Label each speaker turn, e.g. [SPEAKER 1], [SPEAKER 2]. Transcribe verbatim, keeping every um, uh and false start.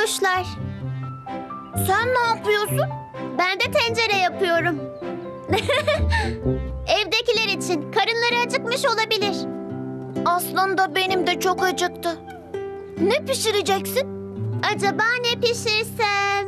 [SPEAKER 1] unutmuşlar. Sen ne yapıyorsun? Ben de tencere yapıyorum. Evdekiler için karınları acıkmış olabilir. Aslında benim de çok acıktı. Ne pişireceksin? Acaba ne pişirsem?